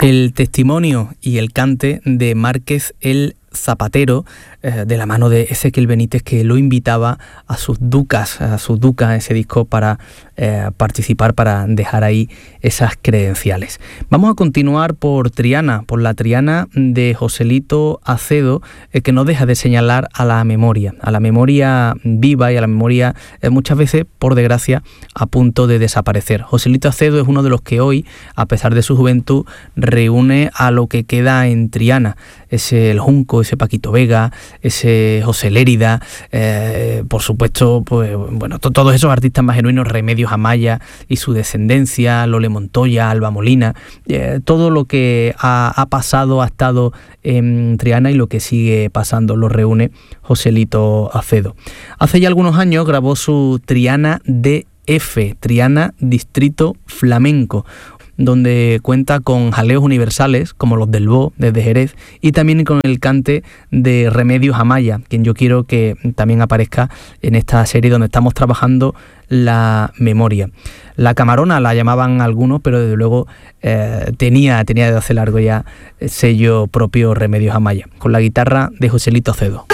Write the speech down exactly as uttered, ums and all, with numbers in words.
El testimonio y el cante de Márquez el Zapatero, eh, de la mano de Ezequiel Benítez, que lo invitaba a sus ducas, a sus ducas en ese disco para eh, participar, para dejar ahí esas credenciales. Vamos a continuar por Triana, por la Triana de Joselito Acedo, eh, que no deja de señalar a la memoria, a la memoria viva y a la memoria eh, muchas veces, por desgracia, a punto de desaparecer. Joselito Acedo es uno de los que hoy, a pesar de su juventud, reúne a lo que queda en Triana, ese El Junco, ese Paquito Vega, ese José Lérida, eh, por supuesto, pues bueno, to- todos esos artistas más genuinos, Remedios Amaya y su descendencia, Lole Montoya, Alba Molina, eh, todo lo que ha, ha pasado, ha estado en Triana y lo que sigue pasando, lo reúne Joselito Acedo. Hace ya algunos años grabó su Triana D F, Triana Distrito Flamenco, donde cuenta con jaleos universales como los del Bo desde Jerez y también con el cante de Remedios Amaya, quien yo quiero que también aparezca en esta serie donde estamos trabajando la memoria. La Camarona la llamaban algunos, pero desde luego eh, tenía, tenía de hace largo ya sello propio Remedios Amaya, con la guitarra de Joselito Acedo.